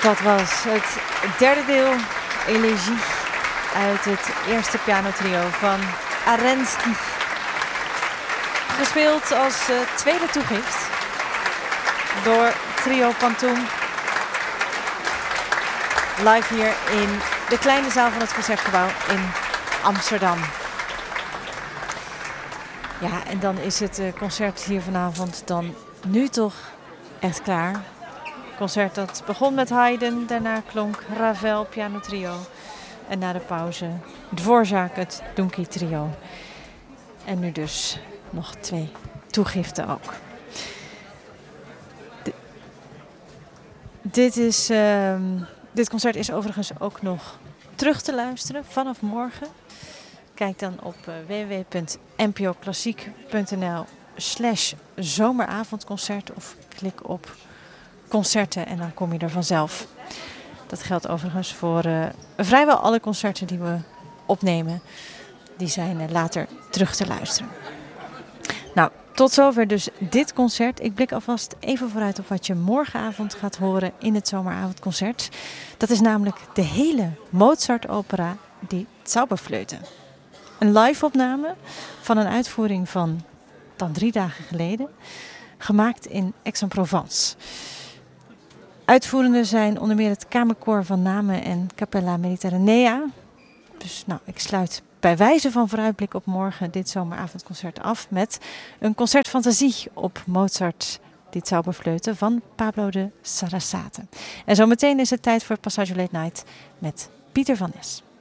Dat was het derde deel, Elegie, uit het eerste pianotrio van Arensky. Gespeeld als tweede toegift door Trio Pantoum. Live hier in de kleine zaal van het Concertgebouw in Amsterdam. Ja, en dan is het concert hier vanavond dan nu toch echt klaar. Concert dat begon met Haydn, daarna klonk Ravel, pianotrio. En na de pauze Dvorak, het Donkey trio. En nu dus nog 2 toegiften ook. Dit concert is overigens ook nog terug te luisteren vanaf morgen. Kijk dan op www.npoklassiek.nl/zomeravondconcert of klik op concerten en dan kom je er vanzelf. Dat geldt overigens voor vrijwel alle concerten die we opnemen. Die zijn later terug te luisteren. Nou, tot zover dus dit concert. Ik blik alvast even vooruit op wat je morgenavond gaat horen in het zomeravondconcert. Dat is namelijk de hele Mozart-opera Die Zauberflöte. Een live-opname van een uitvoering van dan 3 dagen geleden, gemaakt in Aix-en-Provence. Uitvoerenden zijn onder meer het Kamerkoor van Namen en Capella Mediterranea. Dus nou, ik sluit bij wijze van vooruitblik op morgen dit zomeravondconcert af met een concertfantasie op Mozart Die Zauberflöte van Pablo de Sarasate. En zometeen is het tijd voor Passaggio Late Night met Pieter van Nes.